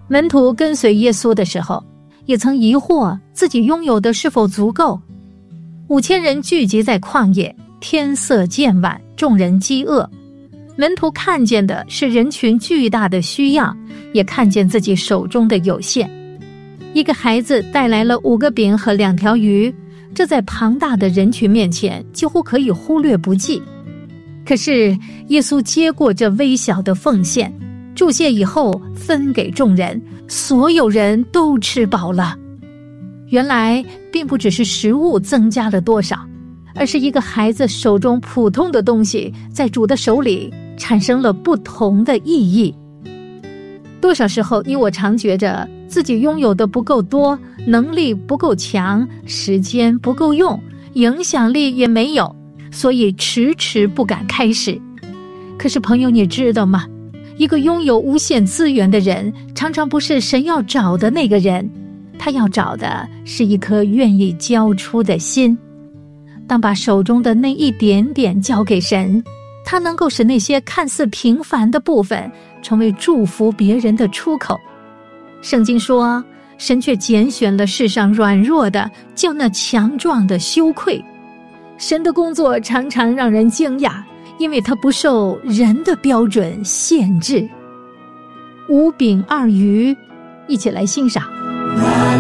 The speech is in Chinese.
门徒跟随耶稣的时候，也曾疑惑自己拥有的是否足够。5000人聚集在旷野，天色渐晚，众人饥饿。门徒看见的是人群巨大的需要，也看见自己手中的有限。一个孩子带来了5个饼和2条鱼，这在庞大的人群面前几乎可以忽略不计。可是耶稣接过这微小的奉献，祝谢以后分给众人，所有人都吃饱了。原来并不只是食物增加了多少，而是一个孩子手中普通的东西在主的手里产生了不同的意义。多少时候你我常觉着自己拥有的不够多，能力不够强，时间不够用，影响力也没有，所以迟迟不敢开始。可是朋友，你知道吗？一个拥有无限资源的人，常常不是神要找的那个人，他要找的是一颗愿意交出的心。当把手中的那一点点交给神，他能够使那些看似平凡的部分成为祝福别人的出口。圣经说，神却拣选了世上软弱的，叫那强壮的羞愧。神的工作常常让人惊讶，因为他不受人的标准限制。5饼2鱼，一起来欣赏。